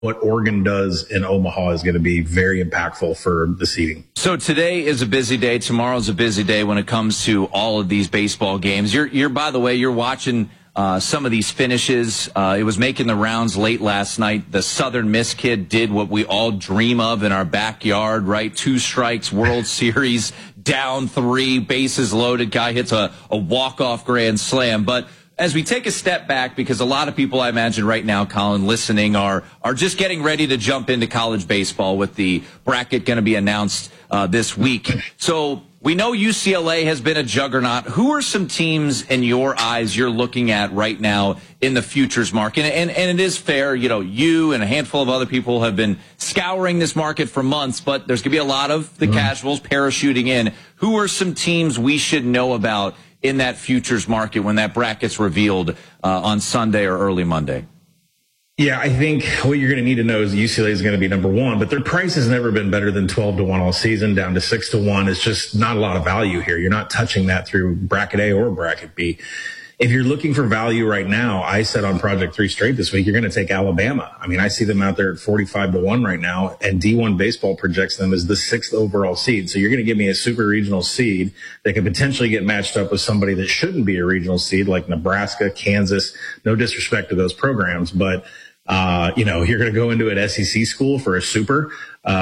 what Oregon does in Omaha is going to be very impactful for the seeding. So today is a busy day. Tomorrow's a busy day when it comes to all of these baseball games. You're by the way, you're watching some of these finishes. It was making the rounds late last night. The Southern Miss kid did what we all dream of in our backyard, right? 2 strikes, World Series, down 3, bases loaded. Guy hits a walk-off grand slam. But as we take a step back, because a lot of people, I imagine right now, Colin, listening, are just getting ready to jump into college baseball with the bracket going to be announced this week. So we know UCLA has been a juggernaut. Who are some teams in your eyes you're looking at right now in the futures market? And it is fair, you and a handful of other people have been scouring this market for months, but there's going to be a lot of the casuals parachuting in. Who are some teams we should know about in that futures market when that bracket's revealed on Sunday or early Monday? Yeah, I think what you're going to need to know is UCLA is going to be number 1, but their price has never been better than 12-1 all season, down to 6-1. It's just not a lot of value here. You're not touching that through bracket A or bracket B. If you're looking for value right now, I said on Project 3 Straight this week, you're going to take Alabama. I mean, I see them out there at 45-1 right now, and D1 Baseball projects them as the 6th overall seed. So you're going to give me a super regional seed that could potentially get matched up with somebody that shouldn't be a regional seed like Nebraska, Kansas. No disrespect to those programs, but you're going to go into an SEC school for a super.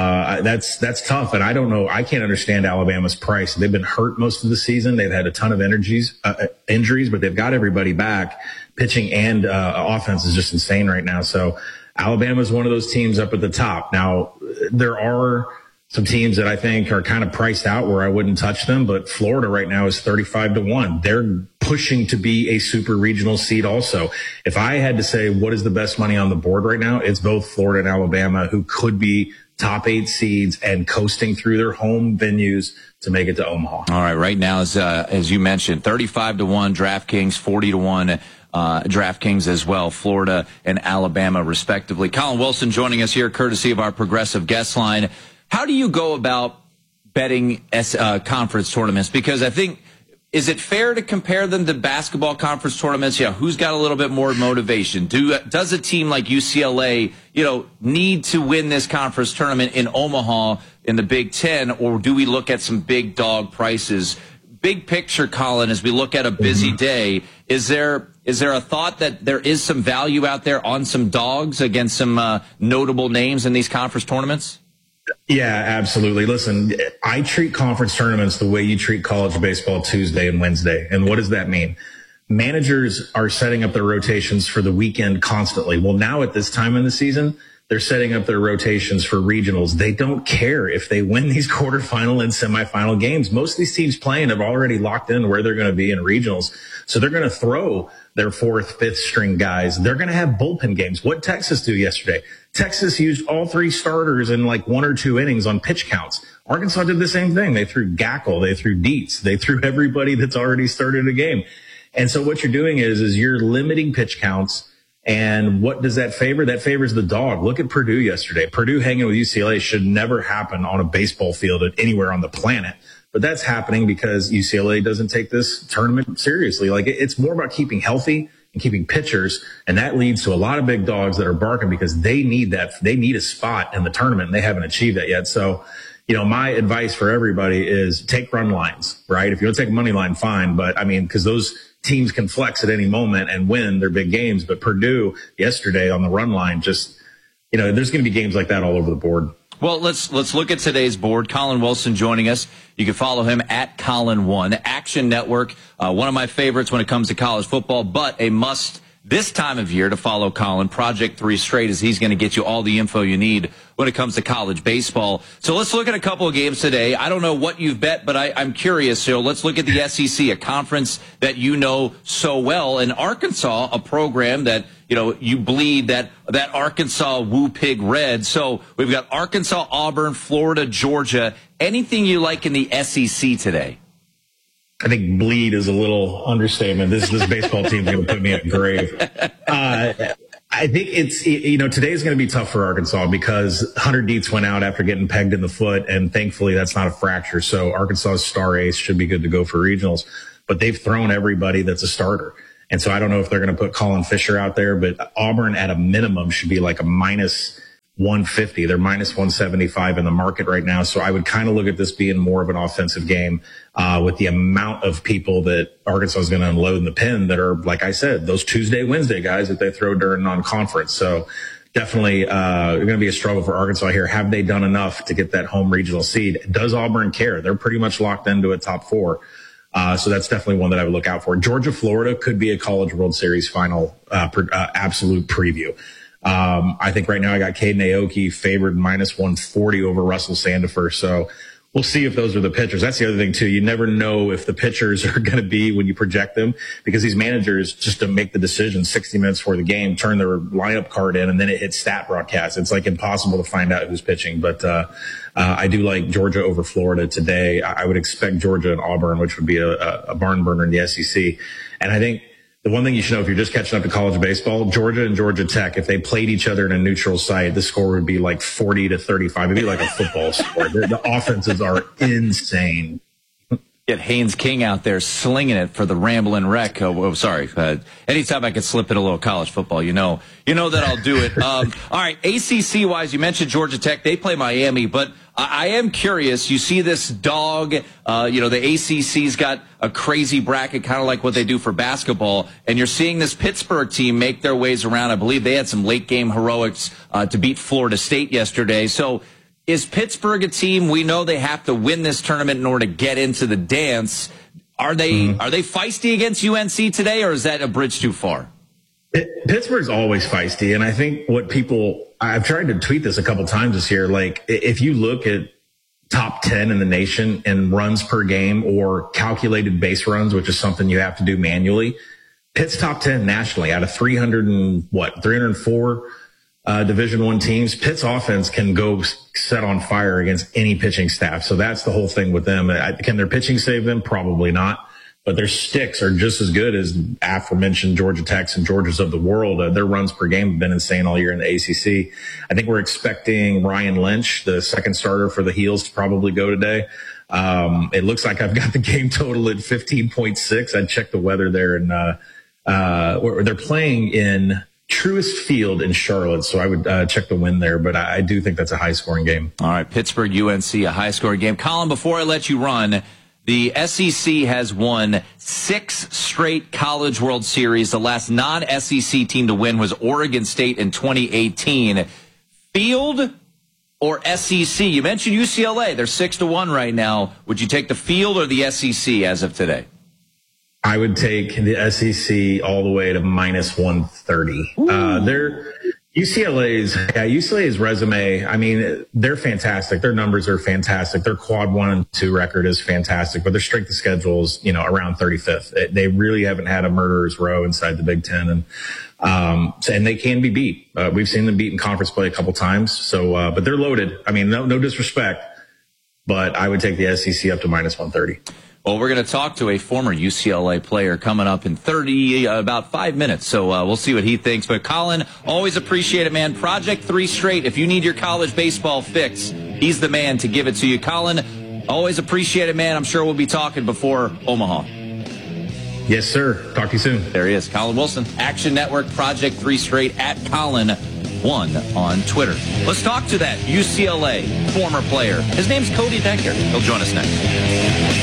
That's tough. And I don't know. I can't understand Alabama's price. They've been hurt most of the season. They've had a ton of injuries, but they've got everybody back. Pitching and offense is just insane right now. So Alabama is one of those teams up at the top. Now, there are some teams that I think are kind of priced out where I wouldn't touch them, but Florida right now is 35-1. They're pushing to be a super regional seed also. If I had to say what is the best money on the board right now, it's both Florida and Alabama, who could be top 8 seeds and coasting through their home venues to make it to Omaha. All right. Right now, as you mentioned, 35-1 DraftKings, 40-1 DraftKings as well, Florida and Alabama respectively. Colin Wilson joining us here, courtesy of our Progressive guest line. How do you go about betting conference tournaments? Because I think, is it fair to compare them to basketball conference tournaments? Yeah, who's got a little bit more motivation? Does a team like UCLA, need to win this conference tournament in Omaha in the Big Ten, or do we look at some big dog prices? Big picture, Colin, as we look at a busy day, is there a thought that there is some value out there on some dogs against some notable names in these conference tournaments? Yeah, absolutely. Listen, I treat conference tournaments the way you treat college baseball Tuesday and Wednesday. And what does that mean? Managers are setting up their rotations for the weekend constantly. Well, now at this time in the season, they're setting up their rotations for regionals. They don't care if they win these quarterfinal and semifinal games. Most of these teams playing have already locked in where they're going to be in regionals. So they're going to throw their 4th, 5th string guys. They're going to have bullpen games. What Texas do yesterday? Texas used all 3 starters in like 1 or 2 innings on pitch counts. Arkansas did the same thing. They threw Gackle. They threw Dietz. They threw everybody that's already started a game. And so what you're doing is you're limiting pitch counts. And what does that favor? That favors the dog. Look at Purdue yesterday. Purdue hanging with UCLA should never happen on a baseball field anywhere on the planet. But that's happening because UCLA doesn't take this tournament seriously. Like, it's more about keeping healthy and keeping pitchers. And that leads to a lot of big dogs that are barking because they need that. They need a spot in the tournament, and they haven't achieved that yet. So, my advice for everybody is take run lines, right? If you don't take a money line, fine. But because those teams can flex at any moment and win their big games. But Purdue yesterday on the run line, just, there's going to be games like that all over the board. Well, let's look at today's board. Colin Wilson joining us. You can follow him at Colin1. Action Network, one of my favorites when it comes to college football, but a must this time of year to follow Colin. Project 3 Straight, as he's going to get you all the info you need when it comes to college baseball. So let's look at a couple of games today. I don't know what you've bet, but I'm curious. So let's look at the SEC, a conference that you know so well, and Arkansas, a program that you bleed that Arkansas Woo Pig red. So we've got Arkansas, Auburn, Florida, Georgia. Anything you like in the SEC today? I think bleed is a little understatement. This baseball team is going to put me at grave. I think it's, today's going to be tough for Arkansas because Hunter Dietz went out after getting pegged in the foot, and thankfully that's not a fracture. So Arkansas's star ace should be good to go for regionals, but they've thrown everybody that's a starter. And so I don't know if they're going to put Colin Fisher out there, but Auburn at a minimum should be like a minus 150. They're minus 175 in the market right now. So I would kind of look at this being more of an offensive game, with the amount of people that Arkansas is going to unload in the pen that are, like I said, those Tuesday, Wednesday guys that they throw during non-conference. So definitely, going to be a struggle for Arkansas here. Have they done enough to get that home regional seed? Does Auburn care? They're pretty much locked into a top 4. So that's definitely one that I would look out for. Georgia, Florida could be a College World Series final, absolute preview. I think right now I got Caden Aoki favored minus 140 over Russell Sandifer. So we'll see if those are the pitchers. That's the other thing too. You never know if the pitchers are going to be when you project them, because these managers just to make the decision 60 minutes before the game, turn their lineup card in, and then it hits stat broadcast. It's like impossible to find out who's pitching. But, I do like Georgia over Florida today. I would expect Georgia and Auburn, which would be a barn burner in the SEC. And I think the one thing you should know if you're just catching up to college baseball, Georgia and Georgia Tech, if they played each other in a neutral site, the score would be like 40-35. It'd be like a football score. The offenses are insane. Get Haynes King out there slinging it for the Ramblin' Wreck. Anytime I can slip in a little college football, you know that I'll do it. All right, ACC wise, you mentioned Georgia Tech. They play Miami, but I am curious. You see this dog, the ACC's got a crazy bracket, kind of like what they do for basketball, and you're seeing this Pittsburgh team make their ways around. I believe they had some late game heroics to beat Florida State yesterday. So is Pittsburgh a team we know they have to win this tournament in order to get into the dance? Are they feisty against UNC today, or is that a bridge too far? Pittsburgh's always feisty, and I think I've tried to tweet this a couple times this year. Like, if you look at top 10 in the nation in runs per game or calculated base runs, which is something you have to do manually, Pitt's top 10 nationally out of 304 Division I teams. Pitt's offense can go set on fire against any pitching staff. So that's the whole thing with them. Can their pitching save them? Probably not. But their sticks are just as good as aforementioned Georgia Techs and Georgias of the world. Their runs per game have been insane all year in the ACC. I think we're expecting Ryan Lynch, the second starter for the Heels, to probably go today. It looks like I've got the game total at 15.6. I checked the weather there, and they're playing in Truist Field in Charlotte, so I would check the wind there, but I do think that's a high-scoring game. All right, Pittsburgh, UNC, a high-scoring game. Colin, before I let you run, the SEC has won 6 straight College World Series. The last non-SEC team to win was Oregon State in 2018. Field or SEC? You mentioned UCLA. They're 6-1 right now. Would you take the Field or the SEC as of today? I would take the SEC all the way to minus 130. UCLA's resume, I mean, they're fantastic. Their numbers are fantastic. Their quad 1 and 2 record is fantastic, but their strength of schedule is, around 35th. They really haven't had a murderer's row inside the Big Ten, and they can be beat. We've seen them beat in conference play a couple times. So, but they're loaded. I mean, no disrespect, but I would take the SEC up to minus 130. Well, we're going to talk to a former UCLA player coming up in about 5 minutes. So we'll see what he thinks. But Colin, always appreciate it, man. Project 3 Straight. If you need your college baseball fix, he's the man to give it to you. Colin, always appreciate it, man. I'm sure we'll be talking before Omaha. Yes, sir. Talk to you soon. There he is. Colin Wilson, Action Network, Project 3 Straight, at Colin1 on Twitter. Let's talk to that UCLA former player. His name's Cody Decker. He'll join us next.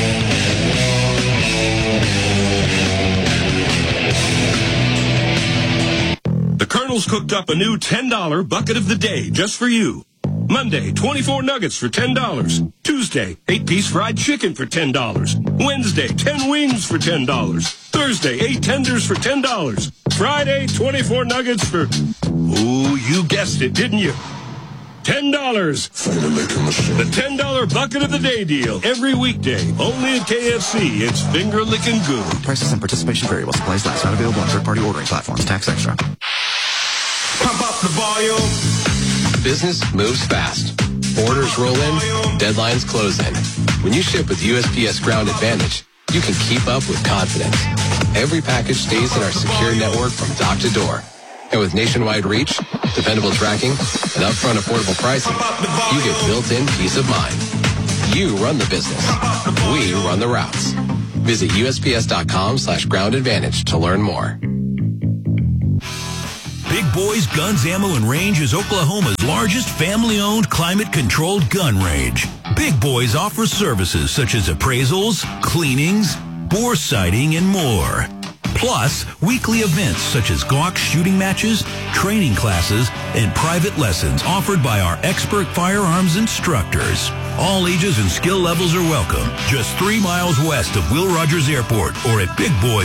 The Colonel's cooked up a new $10 bucket of the day just for you. Monday, 24 nuggets for $10. Tuesday, 8-piece fried chicken for $10. Wednesday, 10 wings for $10. Thursday, 8 tenders for $10. Friday, 24 nuggets for, you guessed it, didn't you? $10. The $10 bucket of the day deal. Every weekday. Only at KFC. It's finger licking good. Prices and participation vary while supplies last. Not available on third-party ordering platforms. Tax extra. Pump up the volume. Business moves fast. Orders roll in. Deadlines close in. When you ship with USPS Ground Advantage, you can keep up with confidence. Every package stays in our secure network from dock to door. And with nationwide reach, dependable tracking, and upfront affordable pricing, you get built-in peace of mind. You run the business. We run the routes. Visit USPS.com/groundadvantage to learn more. Big Boys Guns, Ammo, and Range is Oklahoma's largest family-owned, climate-controlled gun range. Big Boys offers services such as appraisals, cleanings, bore sighting, and more. Plus, weekly events such as Glock shooting matches, training classes, and private lessons offered by our expert firearms instructors. All ages and skill levels are welcome. Just 3 miles west of Will Rogers Airport or at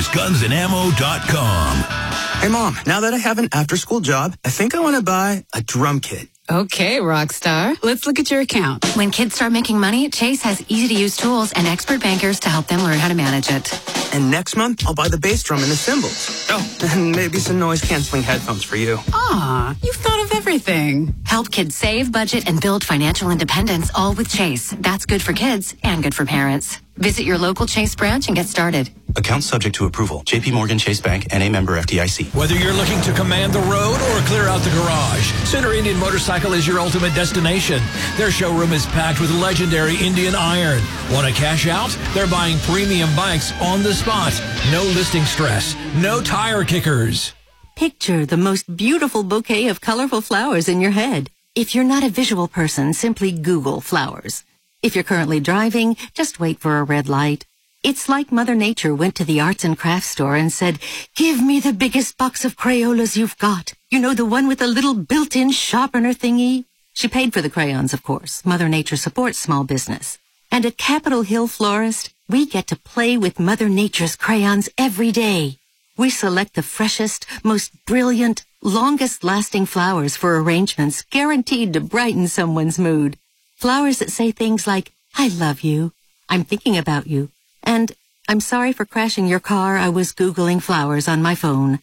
BigBoysGunsAndAmmo.com. Hey, Mom, now that I have an after-school job, I think I want to buy a drum kit. Okay, Rockstar. Let's look at your account. When kids start making money, Chase has easy-to-use tools and expert bankers to help them learn how to manage it. And next month, I'll buy the bass drum and the cymbals. Oh, and maybe some noise-canceling headphones for you. Aw, you've thought of everything. Help kids save, budget, and build financial independence, all with Chase. That's good for kids and good for parents. Visit your local Chase branch and get started. Account subject to approval. J.P. Morgan Chase Bank, N.A. member FDIC. Whether you're looking to command the road or clear out the garage, Center Indian Motorcycle is your ultimate destination. Their showroom is packed with legendary Indian iron. Want to cash out? They're buying premium bikes on the spot. No listing stress. No tire kickers. Picture the most beautiful bouquet of colorful flowers in your head. If you're not a visual person, simply Google flowers. If you're currently driving, just wait for a red light. It's like Mother Nature went to the arts and crafts store and said, "Give me the biggest box of Crayolas you've got. You know, the one with the little built-in sharpener thingy?" She paid for the crayons, of course. Mother Nature supports small business. And at Capitol Hill Florist, we get to play with Mother Nature's crayons every day. We select the freshest, most brilliant, longest-lasting flowers for arrangements guaranteed to brighten someone's mood. Flowers that say things like, "I love you," "I'm thinking about you," and "I'm sorry for crashing your car. I was Googling flowers on my phone."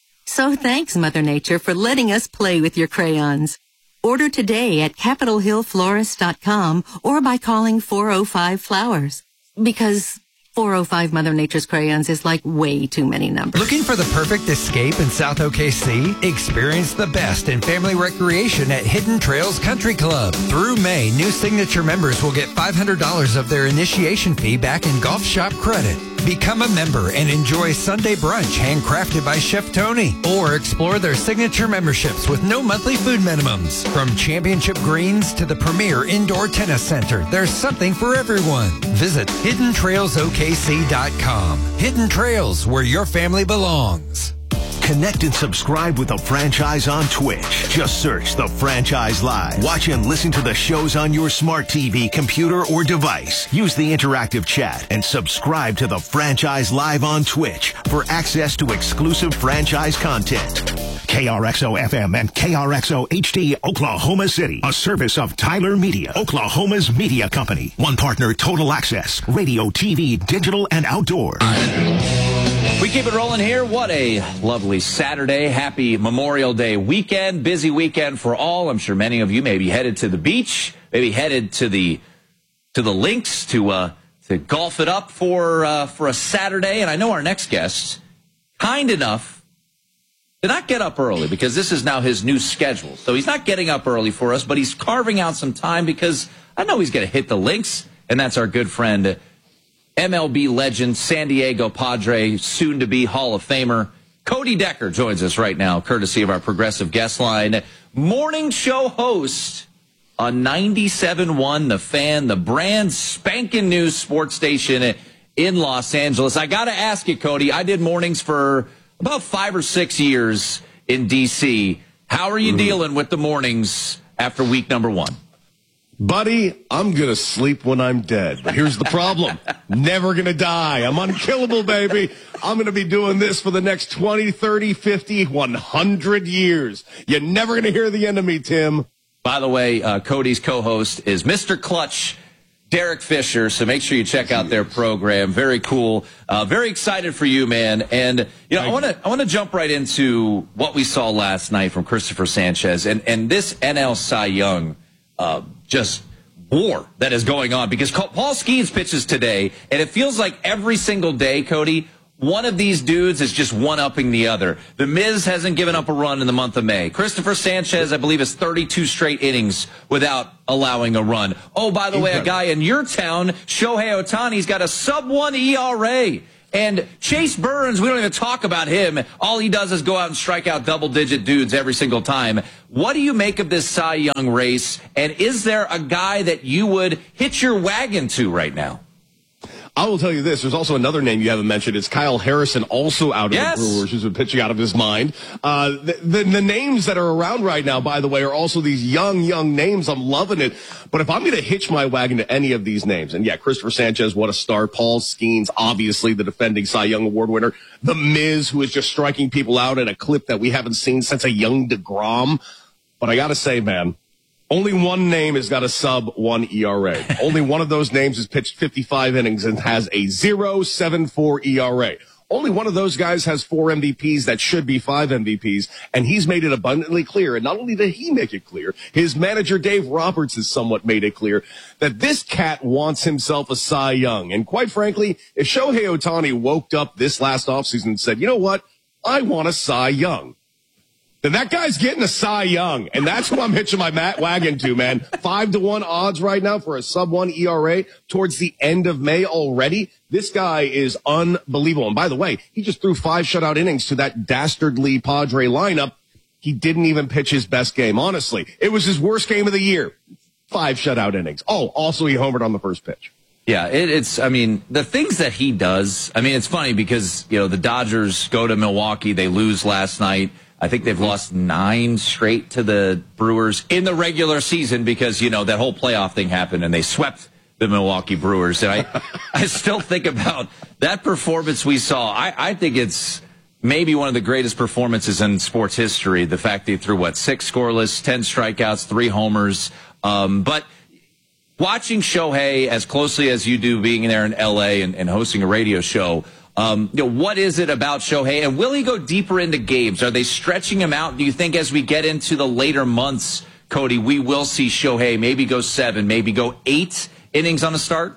So thanks, Mother Nature, for letting us play with your crayons. Order today at CapitolHillFlorist.com or by calling 405-FLOWERS. Because 405 Mother Nature's crayons is like way too many numbers. Looking for the perfect escape in South OKC? Experience the best in family recreation at Hidden Trails Country Club. Through May, new Signature members will get $500 of their initiation fee back in golf shop credit. Become a member and enjoy Sunday brunch handcrafted by Chef Tony. Or explore their signature memberships with no monthly food minimums. From championship greens to the premier indoor tennis center, there's something for everyone. Visit HiddenTrailsOKC.com. Hidden Trails, where your family belongs. Connect and subscribe with The Franchise on Twitch. Just search The Franchise Live. Watch and listen to the shows on your smart TV, computer, or device. Use the interactive chat and subscribe to The Franchise Live on Twitch for access to exclusive franchise content. KRXO FM and KRXO HD, Oklahoma City. A service of Tyler Media, Oklahoma's media company. One partner, Total Access. Radio, TV, digital, and outdoor. We keep it rolling here. What a lovely Saturday. Happy Memorial Day weekend. Busy weekend for all. I'm sure many of you may be headed to the beach, maybe headed to the links to golf it up for a Saturday. And I know our next guest, kind enough to not get up early because this is now his new schedule. So he's not getting up early for us, but he's carving out some time because I know he's going to hit the links. And that's our good friend, MLB legend, San Diego Padre, soon-to-be Hall of Famer, Cody Decker joins us right now, courtesy of our progressive guest line. Morning show host on 97.1, The Fan, the brand spanking new sports station in Los Angeles. I got to ask you, Cody, I did mornings for about 5 or 6 years in D.C. How are you dealing with the mornings after week number 1? Buddy, I'm going to sleep when I'm dead. But here's the problem. Never going to die. I'm unkillable, baby. I'm going to be doing this for the next 20, 30, 50, 100 years. You're never going to hear the end of me, Tim. By the way, Cody's co-host is Mr. Clutch, Derek Fisher. So make sure you check out their program. Very cool. Very excited for you, man. And, you know, I want to jump right into what we saw last night from Christopher Sanchez and this NL Cy Young just war that is going on because Paul Skeens pitches today, and it feels like every single day, Cody, one of these dudes is just one-upping the other. The Miz hasn't given up a run in the month of May. Christopher Sanchez, I believe, is 32 straight innings without allowing a run. Oh, by the way, a guy in your town, Shohei Ohtani's got a sub-1 ERA. And Chase Burns, we don't even talk about him. All he does is go out and strike out double-digit dudes every single time. What do you make of this Cy Young race? And is there a guy that you would hitch your wagon to right now? I will tell you this. There's also another name you haven't mentioned. It's Kyle Harrison, also out of the Brewers, who's been pitching out of his mind. The names that are around right now, by the way, are also these young names. I'm loving it. But if I'm going to hitch my wagon to any of these names, and yeah, Christopher Sanchez, what a star. Paul Skeens, obviously the defending Cy Young Award winner. The Miz, who is just striking people out at a clip that we haven't seen since a young DeGrom. But I got to say, man, only one name has got a sub-1 ERA. Only one of those names has pitched 55 innings and has a 0.74 ERA. Only one of those guys has 4 MVPs that should be 5 MVPs, and he's made it abundantly clear. And not only did he make it clear, his manager Dave Roberts has somewhat made it clear that this cat wants himself a Cy Young. And quite frankly, if Shohei Ohtani woke up this last offseason and said, you know what, I want a Cy Young, then that guy's getting a Cy Young, and that's who I'm hitching my wagon to, man. 5-1 odds right now for a sub-1 ERA towards the end of May already. This guy is unbelievable. And by the way, he just threw 5 shutout innings to that dastardly Padre lineup. He didn't even pitch his best game, honestly. It was his worst game of the year. 5 shutout innings. Oh, also he homered on the first pitch. Yeah, I mean, the things that he does, I mean, it's funny because, you know, the Dodgers go to Milwaukee. They lose last night. I think they've lost 9 straight to the Brewers in the regular season because, you know, that whole playoff thing happened and they swept the Milwaukee Brewers. And I still think about that performance we saw. I think it's maybe one of the greatest performances in sports history. The fact they threw, 6 scoreless, 10 strikeouts, 3 homers. But watching Shohei as closely as you do, being there in L.A. and hosting a radio show, you know, what is it about Shohei, and will he go deeper into games? Are they stretching him out? Do you think as we get into the later months, Cody, we will see Shohei maybe go 7, maybe go 8 innings on a start?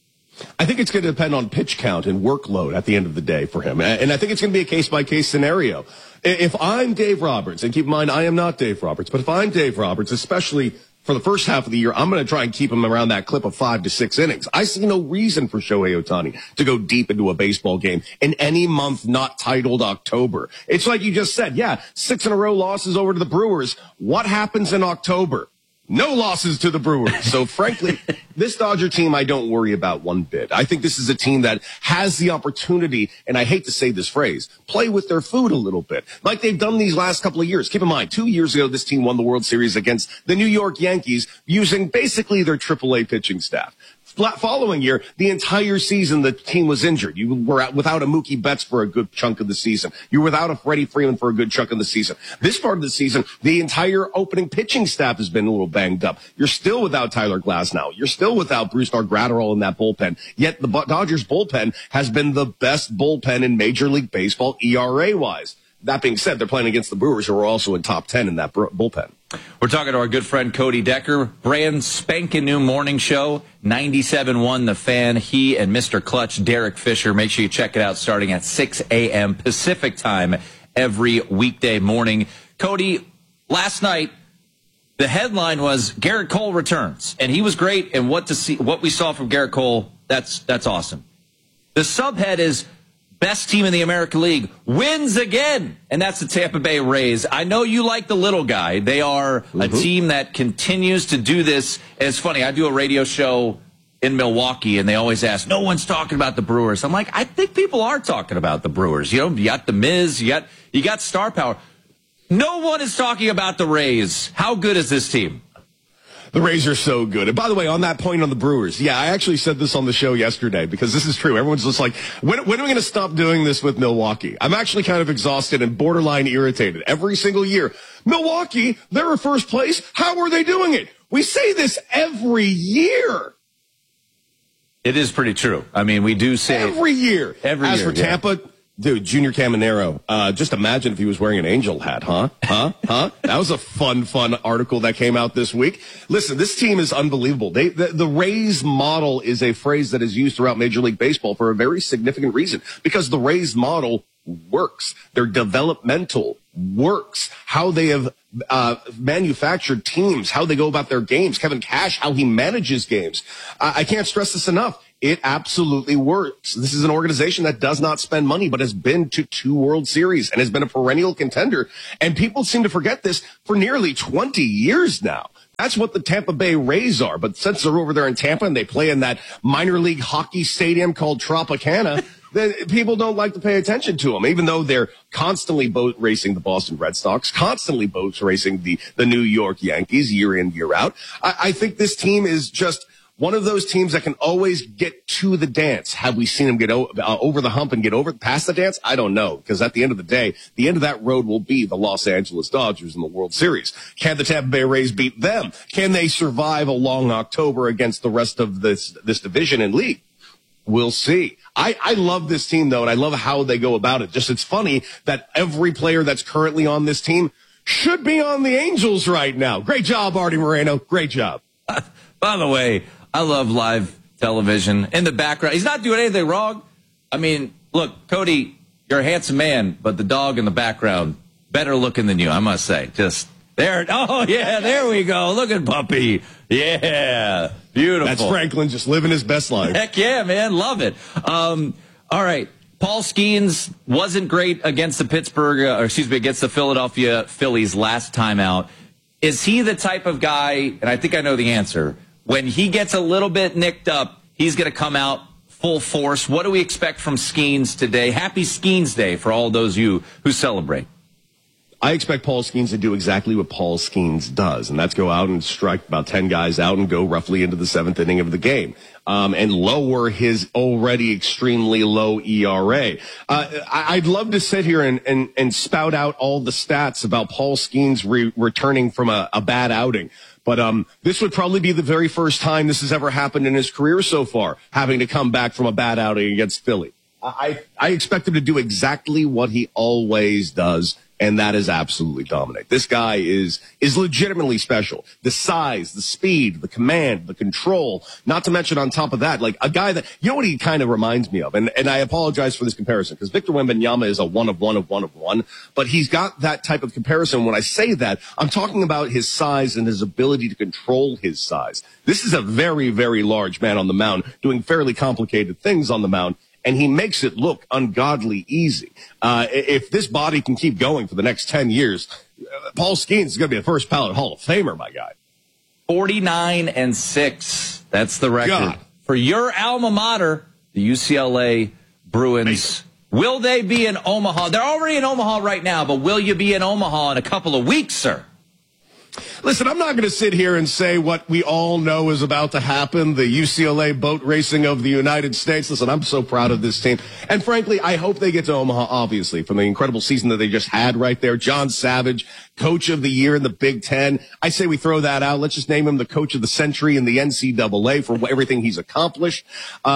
I think it's going to depend on pitch count and workload at the end of the day for him. And I think it's going to be a case-by-case scenario. If I'm Dave Roberts, and keep in mind, I am not Dave Roberts, but if I'm Dave Roberts, especially for the first half of the year, I'm going to try and keep him around that clip of 5 to 6 innings. I see no reason for Shohei Ohtani to go deep into a baseball game in any month not titled October. It's like you just said, 6 in a row losses over to the Brewers. What happens in October? No losses to the Brewers. So frankly, this Dodger team, I don't worry about one bit. I think this is a team that has the opportunity, and I hate to say this phrase, play with their food a little bit, like they've done these last couple of years. Keep in mind, 2 years ago, this team won the World Series against the New York Yankees using basically their AAA pitching staff. Following year, the entire season, the team was injured. You were without a Mookie Betts for a good chunk of the season. You were without a Freddie Freeman for a good chunk of the season. This part of the season, the entire opening pitching staff has been a little banged up. You're still without Tyler Glasnow. You're still without Brusdar Graterol in that bullpen. Yet the Dodgers bullpen has been the best bullpen in Major League Baseball ERA-wise. That being said, they're playing against the Brewers, who are also in top 10 in that bullpen. We're talking to our good friend Cody Decker, brand spanking new morning show, 97.1 The Fan. He and Mr. Clutch, Derek Fisher. Make sure you check it out starting at 6 a.m. Pacific time every weekday morning. Cody, last night, the headline was Garrett Cole returns, and he was great. And what we saw from Garrett Cole, that's awesome. The subhead is best team in the American League wins again, and that's the Tampa Bay Rays. I know you like the little guy. They are a team that continues to do this. And it's funny, I do a radio show in Milwaukee, and they always ask, no one's talking about the Brewers. I'm like, I think people are talking about the Brewers. You know, you got the Miz, you got star power. No one is talking about the Rays. How good is this team? The Rays are so good. And by the way, on that point on the Brewers, I actually said this on the show yesterday because this is true. Everyone's just like, when are we going to stop doing this with Milwaukee? I'm actually kind of exhausted and borderline irritated. Every single year, Milwaukee, they're in first place. How are they doing it? We say this every year. It is pretty true. I mean, we do say every year. As for Tampa, dude, Junior Caminero, just imagine if he was wearing an angel hat, huh? That was a fun article that came out this week. Listen, this team is unbelievable. The Rays model is a phrase that is used throughout Major League Baseball for a very significant reason, because the Rays model works. Their developmental works. How they have manufactured teams, how they go about their games. Kevin Cash, how he manages games. I can't stress this enough. it absolutely works. This is an organization that does not spend money, but has been to 2 World Series and has been a perennial contender. And people seem to forget this for nearly 20 years now. That's what the Tampa Bay Rays are. But since they're over there in Tampa and they play in that minor league hockey stadium called Tropicana, then people don't like to pay attention to them, even though they're constantly boat racing the Boston Red Sox, constantly boat racing the New York Yankees year in, year out. I think this team is just one of those teams that can always get to the dance. Have we seen them get over the hump and get past the dance? I don't know, because at the end of the day, the end of that road will be the Los Angeles Dodgers in the World Series. Can the Tampa Bay Rays beat them? Can they survive a long October against the rest of this division and league? We'll see. I love this team, though, and I love how they go about it. Just it's funny that every player that's currently on this team should be on the Angels right now. Great job, Artie Moreno. Great job. By the way, I love live television. In the background, he's not doing anything wrong. I mean, look, Cody, you're a handsome man, but the dog in the background, better looking than you, I must say. Just there. Oh, yeah, there we go. Look at Puppy. Yeah, beautiful. That's Franklin just living his best life. Heck yeah, man. Love it. All right. Paul Skeens wasn't great against the against the Philadelphia Phillies last time out. Is he the type of guy, and I think I know the answer, when he gets a little bit nicked up, he's going to come out full force? What do we expect from Skeens today? Happy Skeens Day for all those of you who celebrate. I expect Paul Skeens to do exactly what Paul Skeens does, and that's go out and strike about 10 guys out and go roughly into the 7th inning of the game, and lower his already extremely low ERA. I'd love to sit here and spout out all the stats about Paul Skeens returning from a bad outing. But this would probably be the very first time this has ever happened in his career so far, having to come back from a bad outing against Philly. I expect him to do exactly what he always does, and that is absolutely dominate. This guy is legitimately special. The size, the speed, the command, the control, not to mention on top of that, like a guy that, you know what he kind of reminds me of? And I apologize for this comparison, because Victor Wembanyama is a one of one, but he's got that type of comparison. When I say that, I'm talking about his size and his ability to control his size. This is a very, very large man on the mound doing fairly complicated things on the mound, and he makes it look ungodly easy. If this body can keep going for the next 10 years, Paul Skeens is going to be a first ballot Hall of Famer, my guy. 49-6. That's the record. God. For your alma mater, the UCLA Bruins. Amazing. Will they be in Omaha? They're already in Omaha right now, but will you be in Omaha in a couple of weeks, sir? Listen, I'm not going to sit here and say what we all know is about to happen, the UCLA boat racing of the United States. Listen, I'm so proud of this team. And frankly, I hope they get to Omaha, obviously, from the incredible season that they just had right there. John Savage, coach of the year in the Big Ten. I say we throw that out. Let's just name him the coach of the century in the NCAA for everything he's accomplished.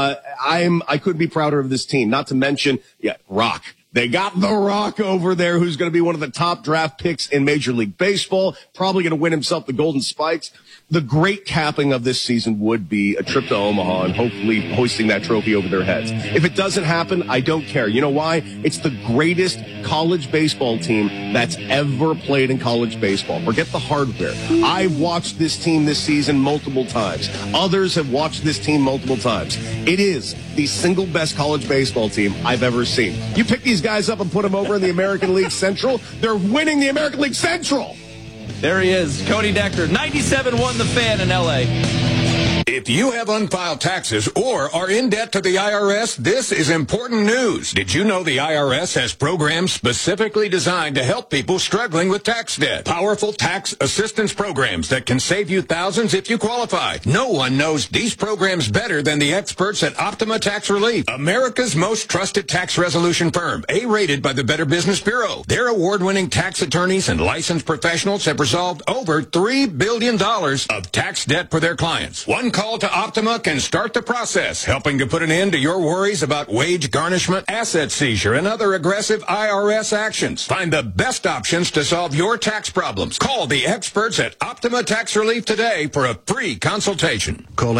I couldn't be prouder of this team, not to mention, Rock. They got The Rock over there, who's going to be one of the top draft picks in Major League Baseball, probably going to win himself the Golden Spikes. The great capping of this season would be a trip to Omaha and hopefully hoisting that trophy over their heads. If it doesn't happen, I don't care. You know why? It's the greatest college baseball team that's ever played in college baseball. Forget the hardware. I've watched this team this season multiple times. Others have watched this team multiple times. It is the single best college baseball team I've ever seen. You pick these guys up and put them over in the American League Central, they're winning the American League Central. There he is, Cody Decker, 97.1 The Fan in L.A. If you have unfiled taxes or are in debt to the IRS, this is important news. Did you know the IRS has programs specifically designed to help people struggling with tax debt? Powerful tax assistance programs that can save you thousands if you qualify. No one knows these programs better than the experts at Optima Tax Relief, America's most trusted tax resolution firm, A-rated by the Better Business Bureau. Their award-winning tax attorneys and licensed professionals have resolved over $3 billion of tax debt for their clients. One call to Optima can start the process, helping to put an end to your worries about wage garnishment, asset seizure, and other aggressive IRS actions. Find the best options to solve your tax problems. Call the experts at Optima Tax Relief today for a free consultation. Call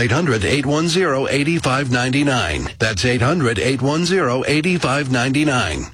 800-810-8599. That's 800-810-8599.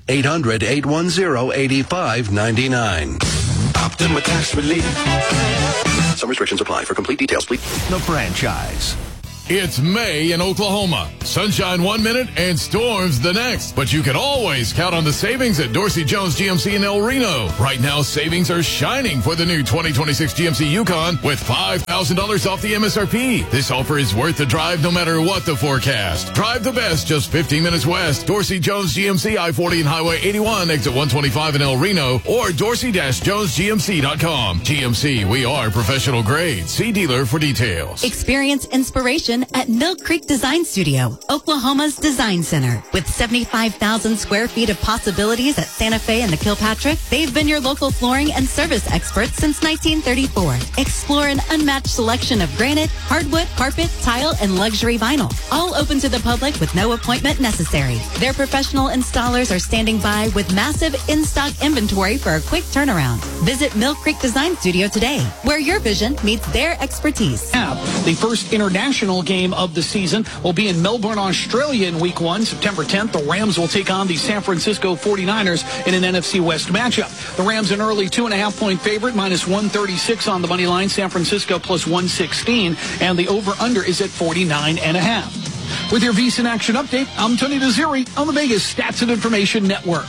800-810-8599. Optima Tax Relief. Some restrictions apply. For complete details, please. The Franchise. It's May in Oklahoma. Sunshine 1 minute and storms the next. But you can always count on the savings at Dorsey Jones GMC in El Reno. Right now, savings are shining for the new 2026 GMC Yukon with $5,000 off the MSRP. This offer is worth the drive no matter what the forecast. Drive the best just 15 minutes west. Dorsey Jones GMC I-40 and Highway 81, exit 125 in El Reno, or dorsey-jonesgmc.com. GMC, we are professional grade. See dealer for details. Experience inspiration at Mill Creek Design Studio, Oklahoma's design center. With 75,000 square feet of possibilities at Santa Fe and the Kilpatrick, they've been your local flooring and service experts since 1934. Explore an unmatched selection of granite, hardwood, carpet, tile, and luxury vinyl. All open to the public with no appointment necessary. Their professional installers are standing by with massive in-stock inventory for a quick turnaround. Visit Mill Creek Design Studio today, where your vision meets their expertise. The first international game of the season will be in Melbourne, Australia in week 1, September 10th. The Rams will take on the San Francisco 49ers in an NFC West matchup. The Rams an early 2.5-point favorite, minus 136 on the money line. San Francisco plus 116, and the over-under is at 49.5. With your VSiN Action Update, I'm Tony Desiri on the Vegas Stats and Information Network.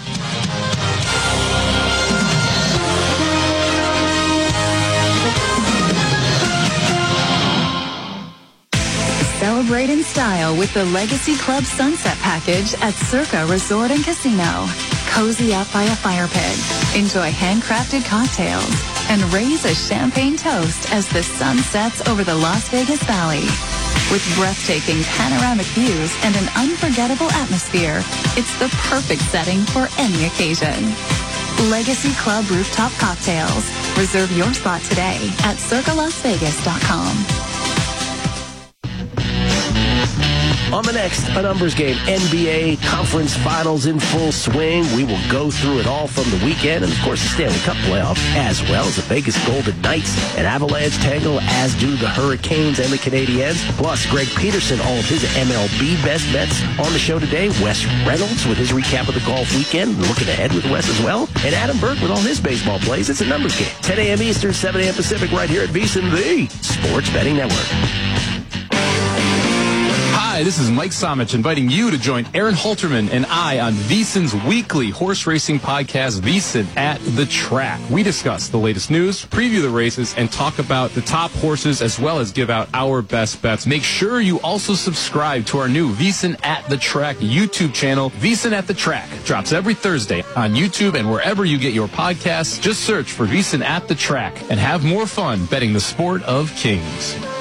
Celebrate in style with the Legacy Club Sunset Package at Circa Resort and Casino. Cozy up by a fire pit, enjoy handcrafted cocktails, and raise a champagne toast as the sun sets over the Las Vegas Valley. With breathtaking panoramic views and an unforgettable atmosphere, it's the perfect setting for any occasion. Legacy Club Rooftop Cocktails. Reserve your spot today at circalasvegas.com. On the next, a numbers game, NBA Conference Finals in full swing. We will go through it all from the weekend, and of course the Stanley Cup playoff, as well as the Vegas Golden Knights and Avalanche tangle, as do the Hurricanes and the Canadiens. Plus, Greg Peterson, all of his MLB best bets on the show today. Wes Reynolds with his recap of the golf weekend, looking ahead with Wes as well. And Adam Burke with all his baseball plays. It's a numbers game. 10 a.m. Eastern, 7 a.m. Pacific, right here at VSiN, the Sports Betting Network. Hi, this is Mike Somich inviting you to join Aaron Halterman and I on VSiN's weekly horse racing podcast, VSiN at the Track. We discuss the latest news, preview the races, and talk about the top horses as well as give out our best bets. Make sure you also subscribe to our new VSiN at the Track YouTube channel. VSiN at the Track drops every Thursday on YouTube and wherever you get your podcasts. Just search for VSiN at the Track and have more fun betting the sport of kings.